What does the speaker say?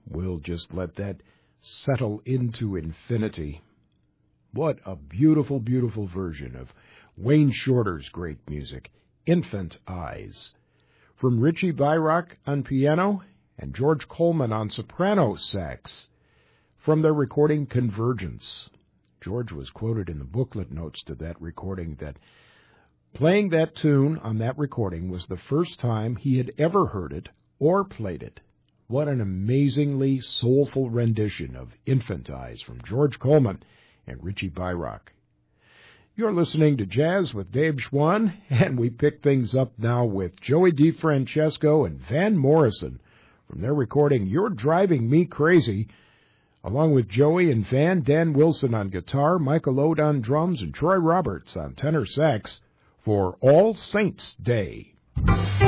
We'll just let that settle into infinity. What a beautiful, beautiful version of Wayne Shorter's great music, Infant Eyes. From Richie Bayrock on piano and George Coleman on soprano sax, from their recording Convergence. George was quoted in the booklet notes to that recording that playing that tune on that recording was the first time he had ever heard it or played it. What an amazingly soulful rendition of Infant Eyes from George Coleman and Richie Bayrock. You're listening to Jazz with Dave Schwann, and we pick things up now with Joey DeFrancesco and Van Morrison from their recording You're Driving Me Crazy, along with Joey and Van, Dan Wilson on guitar, Michael Ode on drums, and Troy Roberts on tenor sax for All Saints' Day.